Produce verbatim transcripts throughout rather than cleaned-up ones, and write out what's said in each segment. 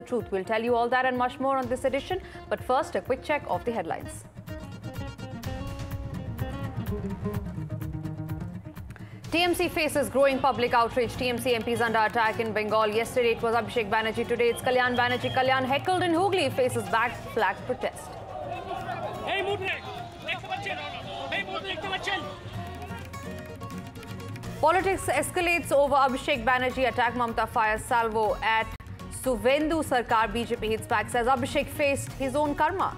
Truth. We'll tell you all that and much more on this edition. But first, a quick check of the headlines. T M C faces growing public outrage. T M C M Ps under attack in Bengal. Yesterday it was Abhishek Banerjee. Today it's Kalyan Banerjee. Kalyan, heckled in Hooghly, faces back flag protest. Politics escalates over Abhishek Banerjee attack. Mamata fires salvo at Suvendu Sarkar. B J P hits back, says Abhishek faced his own karma.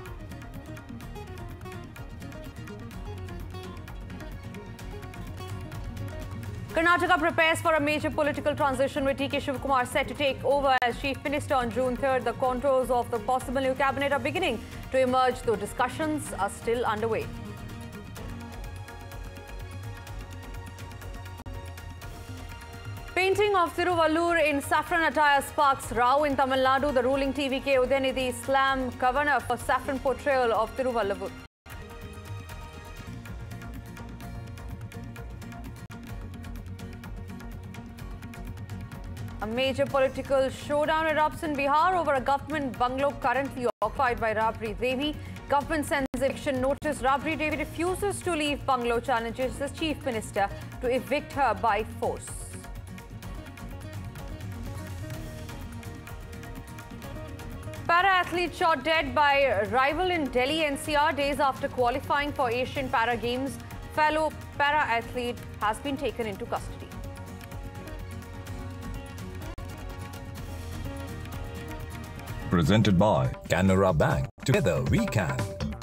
Karnataka prepares for a major political transition with T K Shivakumar set to take over as Chief Minister on June third. The contours of the possible new cabinet are beginning to emerge, though discussions are still underway. Painting of Thiruvallur in saffron attire sparks row in Tamil Nadu. The ruling T V K Udayanidhi slam governor for saffron portrayal of Thiruvallur. A major political showdown erupts in Bihar over a government bungalow currently occupied by Rabri Devi. Government sends eviction notice. Rabri Devi refuses to leave bungalow, challenges the chief minister to evict her by force. Para-athlete shot dead by rival in Delhi N C R days after qualifying for Asian Para Games. Fellow para-athlete has been taken into custody. Presented by Canara Bank. Together we can.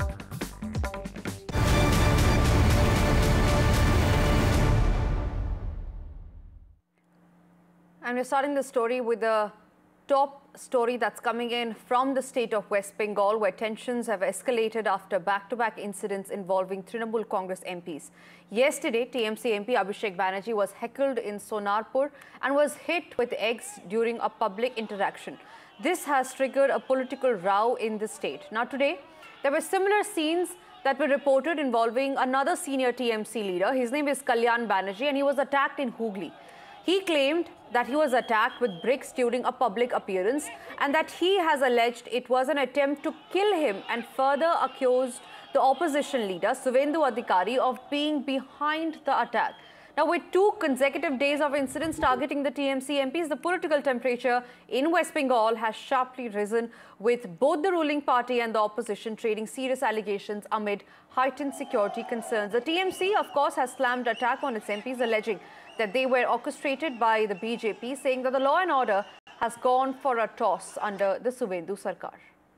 And we're starting the story with the top story that's coming in from the state of West Bengal, where tensions have escalated after back-to-back incidents involving Trinamool Congress M Ps. Yesterday, T M C M P Abhishek Banerjee was heckled in Sonarpur and was hit with eggs during a public interaction. This has triggered a political row in the state. Now today, there were similar scenes that were reported involving another senior T M C leader. His name is Kalyan Banerjee and he was attacked in Hooghly. He claimed that he was attacked with bricks during a public appearance and that he has alleged it was an attempt to kill him, and further accused the opposition leader, Suvendu Adhikari, of being behind the attack. Now, with two consecutive days of incidents targeting the T M C M Ps, the political temperature in West Bengal has sharply risen, with both the ruling party and the opposition trading serious allegations amid heightened security concerns. The T M C, of course, has slammed attack on its M Ps, alleging that they were orchestrated by the B J P, saying that the law and order has gone for a toss under the Suvendu Sarkar.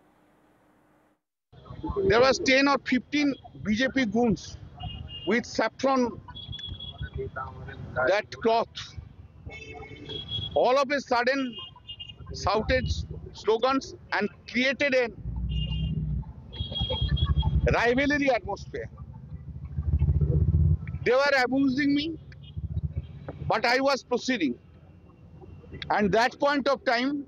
There was ten or fifteen B J P goons with saffron, that cloth. All of a sudden shouted slogans and created a rivalry atmosphere. They were abusing me, but I was proceeding. And that point of time,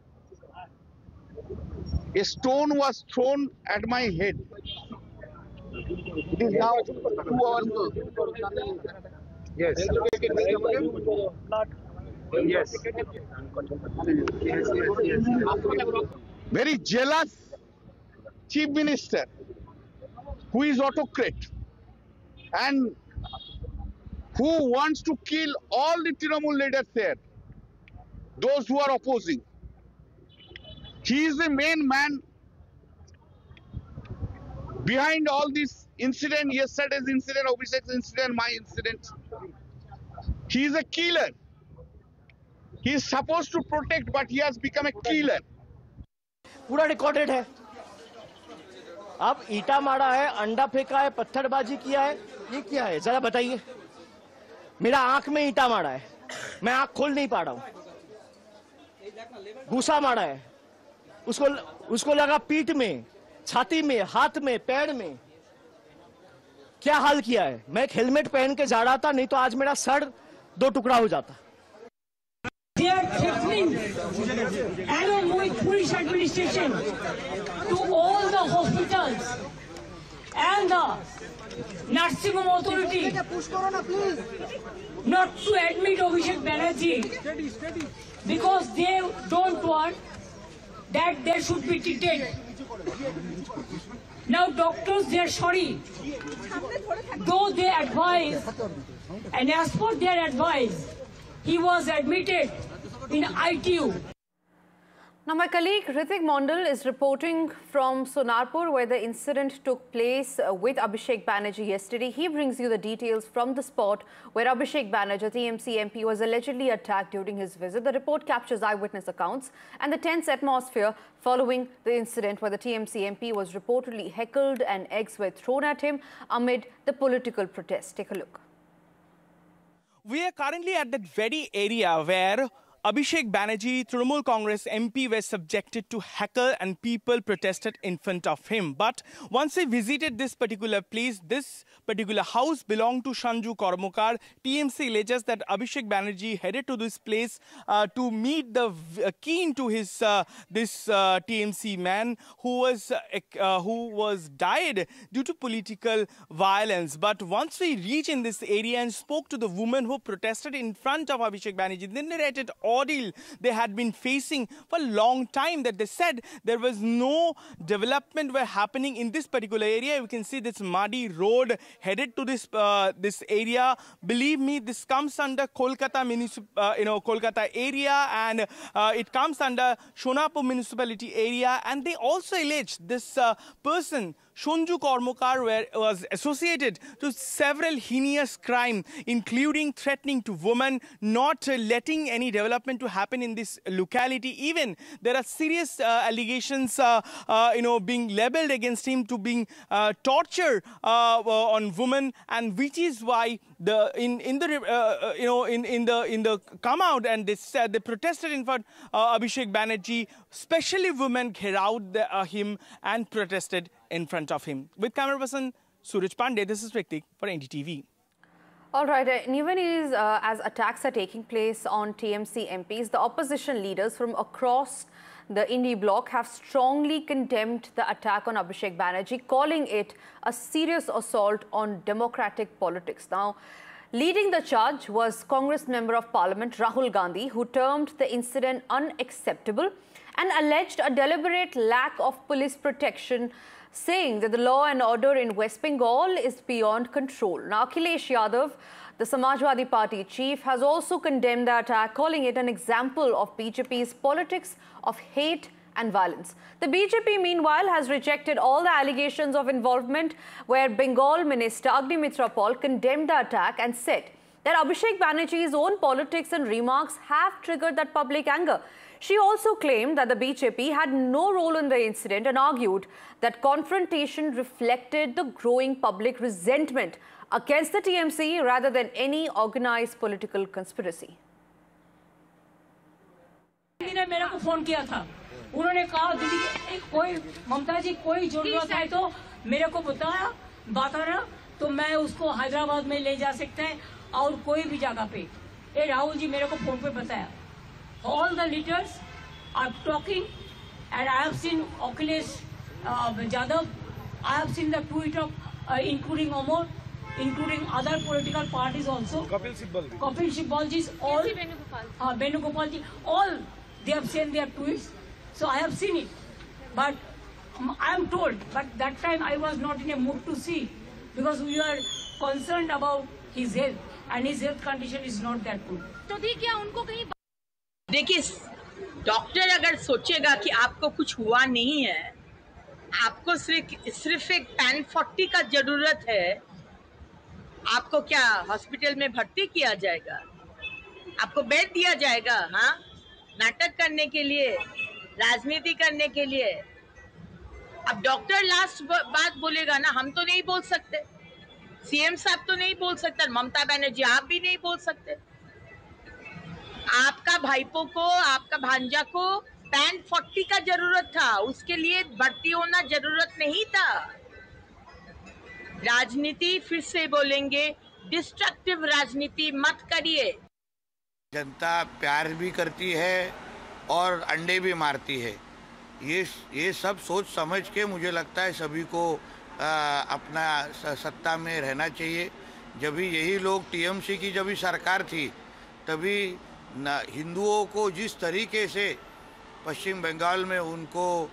a stone was thrown at my head. It is now two hours ago. Yes. Yes. Very jealous chief minister who is autocrat and who wants to kill all the Trinamool leaders there, those who are opposing. He is the main man behind all this incident, yesterday's incident, Abhishek's incident, my incident. He is a killer. He is supposed to protect, but he has become a killer. पूरा recorded है. अब ईटा मारा है, अंडा फेंका है, पत्थरबाजी किया है, ये क्या है जरा बताइए. मेरा आंख में ईटा मारा है, मैं आंख खोल नहीं पा रहा हूं. घूसा मारा है, उसको उसको लगा पीठ में, छाती में, हाथ में, पैर में. क्या हाल किया है. मैं एक हेलमेट पहन के जा रहा था, नहीं तो आज मेरा सर दो टुकड़ा हो जाता. They are threatening, along with police administration, to all the hospitals and the nursing home authority not to admit Abhishek Banerjee because they don't want that they should be treated. Now doctors, they are sorry. Though they advise, and as per their advice, he was admitted in I T U. Now, my colleague Ritik Mondal is reporting from Sonarpur, where the incident took place with Abhishek Banerjee yesterday. He brings you the details from the spot where Abhishek Banerjee, T M C M P, was allegedly attacked during his visit. The report captures eyewitness accounts and the tense atmosphere following the incident where the T M C M P was reportedly heckled and eggs were thrown at him amid the political protest. Take a look. We are currently at that very area where Abhishek Banerjee, Trinamool Congress M P, were subjected to heckle and people protested in front of him. But once he visited this particular place, this particular house belonged to Sanju Kormokar. T M C alleges that Abhishek Banerjee headed to this place uh, to meet the uh, keen to his uh, this uh, T M C man who was uh, uh, who was died due to political violence. But once we reached in this area and spoke to the woman who protested in front of Abhishek Banerjee, they narrated ordeal they had been facing for a long time, that they said there was no development were happening in this particular area. You can see this muddy road headed to this uh, this area. Believe me, this comes under Kolkata municip uh, you know Kolkata area, and uh, it comes under Sonarpur municipality area. And they also allege this uh, person Sanju Kormokar were, was associated to several heinous crimes, including threatening to women, not uh, letting any development to happen in this locality. Even there are serious uh, allegations, uh, uh, you know, being labelled against him to being uh, torture uh, on women, and which is why the in in the uh, you know in in the in the come out and they said they protested in front uh, Abhishek Banerjee, especially women, gherao the, uh, him and protested in front of him. With camera person Suraj Pandey, this is Ritik for N D T V. All right, and even as, uh, as attacks are taking place on T M C M Ps, the opposition leaders from across the Indie bloc have strongly condemned the attack on Abhishek Banerjee, calling it a serious assault on democratic politics. Now, leading the charge was Congress Member of Parliament Rahul Gandhi, who termed the incident unacceptable and alleged a deliberate lack of police protection, saying that the law and order in West Bengal is beyond control. Now, Akhilesh Yadav, the Samajwadi Party chief, has also condemned the attack, calling it an example of B J P's politics of hate and violence. The B J P, meanwhile, has rejected all the allegations of involvement, where Bengal Minister Agnimitra Paul condemned the attack and said that Abhishek Banerjee's own politics and remarks have triggered that public anger. She also claimed that the B J P had no role in the incident and argued that confrontation reflected the growing public resentment against the T M C rather than any organized political conspiracy. ने मेरे को phone किया था, उन्होंने कहा दीदी कोई ममता जी कोई जरूरत है तो मेरे को बताया बताना, तो मैं उसको हैदराबाद में ले जा सकते हैं और कोई भी जगह पे। ये राहुल जी मेरे को फोन पे बताया। All the leaders are talking, and I have seen Akhilesh uh, Yadav, I have seen the tweet of uh, including Amor, including other political parties also. Kapil Sibal. Kapil Sibal ji, all uh, Venugopal ji, all they have sent their tweets. So I have seen it, but um, I am told. But that time I was not in a mood to see, because we are concerned about his health, and his health condition is not that good. तो दी क्या उनको कहीं देखिए, doctor अगर सोचेगा कि आपको कुछ हुआ नहीं है, आपको सिर्फ सिर्फ एक पैन फोर्टी का जरूरत है, आपको क्या हॉस्पिटल में भर्ती किया जाएगा? आपको बेड दिया जाएगा? हाँ, नाटक करने के लिए, राजनीति करने के लिए। अब डॉक्टर लास्ट बात बोलेगा ना, हम तो नहीं बोल सकते, सीएम साहब तो नहीं बोल सकते, ममता बनर्जी आप भी नहीं बोल सकते। आपका भाईपो को, आपका भांजा को पैन फोर्टी का जरूरत था, उसके लिए भर्ती होना जरूरत नहीं था। राजनीति फिर से बोलेंगे, डिस्ट्रक्टिव राजनीति मत करिए। जनता प्यार भी करती है और अंडे भी मारती है। ये ये सब सोच समझ के मुझे लगता है सभी को आ, अपना सत्ता में रहना चाहिए। जब भी यही लोग टीएमसी की जब भी सरकार थी, तभी हिंदुओं को जिस तरीके से पश्चिम बंगाल में उनको